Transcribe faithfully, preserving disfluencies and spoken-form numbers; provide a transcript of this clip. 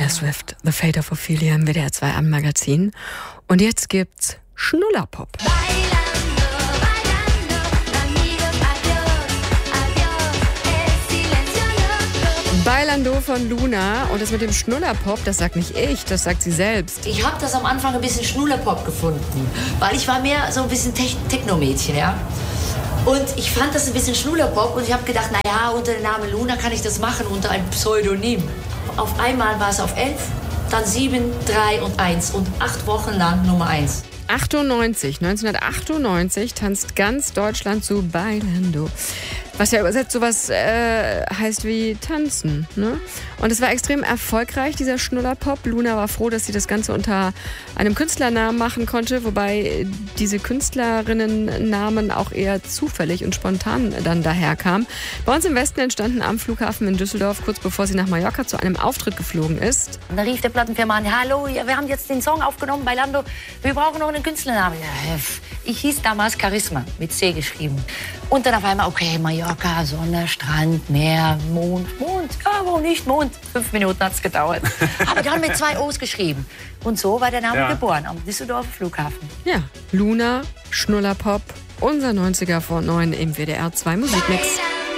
Taylor Swift, The Fate of Ophelia im W D R zwei Abendmagazin. Und jetzt gibt's Schnullerpop. Bailando von Luna. Und das mit dem Schnullerpop, das sagt nicht ich, das sagt sie selbst. Ich habe das am Anfang ein bisschen Schnullerpop gefunden, weil ich war mehr so ein bisschen Te- Techno-Mädchen, ja. Und ich fand das ein bisschen Schnullerpop und ich habe gedacht, naja, unter dem Namen Luna kann ich das machen, unter einem Pseudonym. Auf einmal war es auf elf, dann sieben, drei und eins und acht Wochen lang Nummer eins. achtundneunzig, neunzehnhundertachtundneunzig tanzt ganz Deutschland zu Bailando. Was ja übersetzt sowas äh, heißt wie tanzen, ne? Und es war extrem erfolgreich, dieser Schnullerpop. Luna war froh, dass sie das Ganze unter einem Künstlernamen machen konnte, wobei diese Künstlerinnennamen auch eher zufällig und spontan dann daherkamen. Bei uns im Westen entstanden am Flughafen in Düsseldorf, kurz bevor sie nach Mallorca zu einem Auftritt geflogen ist. Und da rief der Plattenfirma an, hallo, ja, wir haben jetzt den Song aufgenommen, Bailando, wir brauchen noch einen Künstlernamen. Ja, ich hieß damals Charisma, mit C geschrieben. Und dann auf einmal, okay, Mallorca, Sonne, Strand, Meer, Mond, Mond, ja, warum nicht Mond? Fünf Minuten hat es gedauert. Aber dann mit zwei O's geschrieben. Und so war der Name ja. geboren, am Düsseldorfer Flughafen. Ja, Luna, Schnullerpop, unser neunziger vor neun im W D R zwei Musikmix.